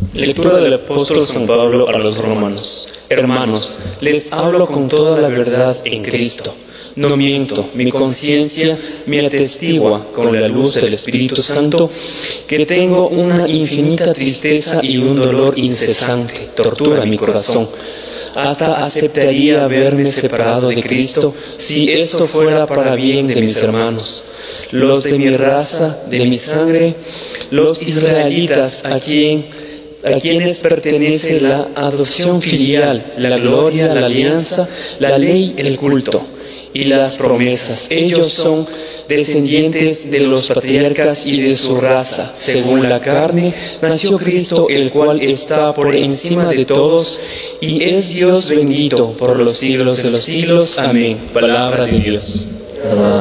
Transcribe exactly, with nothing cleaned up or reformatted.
Lectura del apóstol San Pablo a los romanos. Hermanos, les hablo con toda la verdad en Cristo. No miento, mi conciencia me atestigua con la luz del Espíritu Santo que tengo una infinita tristeza y un dolor incesante, tortura mi corazón. Hasta aceptaría haberme separado de Cristo si esto fuera para bien de mis hermanos, los de mi raza, de mi sangre, los israelitas a quien a quienes pertenece la adopción filial, la gloria, la alianza, la ley, el culto y las promesas. Ellos son descendientes de los patriarcas y de su raza. Según la carne, nació Cristo, el cual está por encima de todos y es Dios bendito por los siglos de los siglos. Amén. Palabra de Dios.